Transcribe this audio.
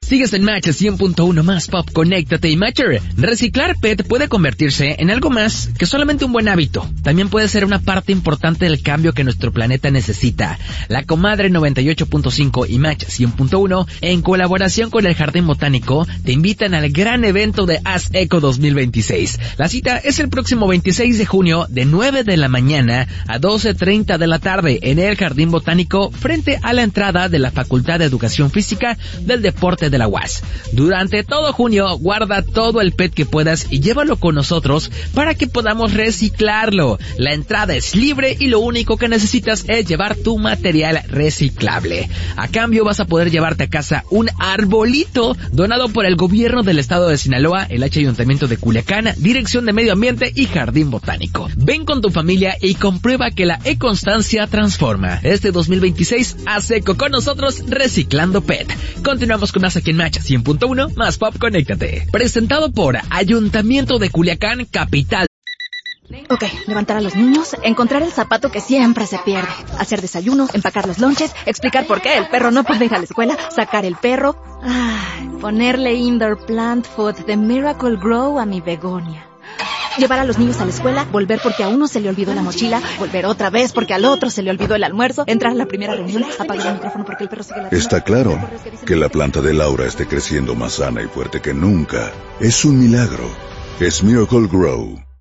Sigues en Match 100.1 más Pop, conéctate y Matcher. Reciclar PET puede convertirse en algo más que solamente un buen hábito. También puede ser una parte importante del cambio que nuestro planeta necesita. La Comadre 98.5 y Match 100.1, en colaboración con el Jardín Botánico, te invitan al gran evento de Haz Eco 2026. La cita es el próximo 26 de junio de 9 de la mañana a 12:30 de la tarde en el Jardín Botánico, frente a la entrada de la Facultad de Educación Física del Deporte de la UAS. Durante todo junio, guarda todo el PET que puedas y llévalo con nosotros para que podamos reciclarlo. La entrada es libre y lo único que necesitas es llevar tu material reciclable. A cambio vas a poder llevarte a casa un arbolito donado por el gobierno del estado de Sinaloa, el Ayuntamiento de Culiacán, Dirección de Medio Ambiente y Jardín Botánico. Ven con tu familia y comprueba que la e-constancia transforma. Este 2026, haz eco con nosotros reciclando PET. Continuamos con más aquí en Match 100.1 más Pop, conéctate. Presentado por Ayuntamiento de Culiacán, capital. Ok, levantar a los niños, encontrar el zapato que siempre se pierde, hacer desayunos, empacar los lonches, explicar por qué el perro no puede ir a la escuela, sacar el perro, ponerle indoor plant food de Miracle Grow a mi begonia. Llevar a los niños a la escuela, volver porque a uno se le olvidó la mochila, volver otra vez porque al otro se le olvidó el almuerzo, entrar a la primera reunión, apagar el micrófono porque el perro sigue ladrando. Está claro que la planta de Laura esté creciendo más sana y fuerte que nunca. Es un milagro. Es Miracle Grow.